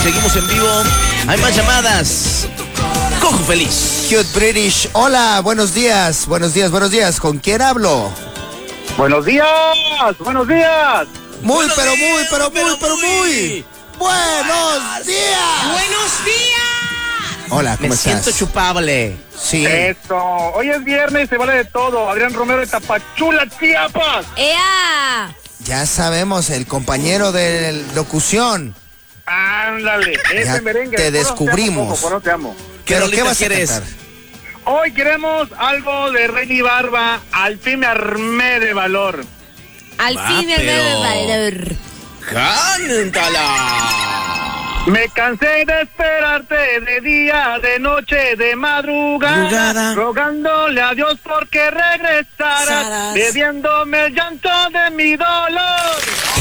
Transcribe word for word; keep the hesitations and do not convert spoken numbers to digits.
seguimos en vivo. Hay más llamadas. Cojo feliz. Cute British. Hola, buenos días. Buenos días, buenos días. ¿Con quién hablo? Buenos días, buenos días. Muy, Buenos pero días, muy, pero pero muy, pero muy. muy. Buenos días. ¡Buenos días! Hola, ¿cómo Me estás? siento chupable. Sí. Eso, hoy es viernes y se vale de todo. Adrián Romero de Tapachula, Chiapas. ¡Ea! Ya sabemos, el compañero de locución. Ándale, ese Ya merengue. te Por eso descubrimos. Te amo, por eso te amo. ¿Qué ¿Pero rolita qué vas quieres? a cantar? Hoy queremos algo de Rey Barba. Al fin me armé de valor. Al Va, fin el pero- nuevo valor. ¡Cántala! Me cansé de esperarte de día, de noche, de madrugada, Madrugada. rogándole a Dios porque regresaras, Saras. bebiéndome el llanto de mi dolor.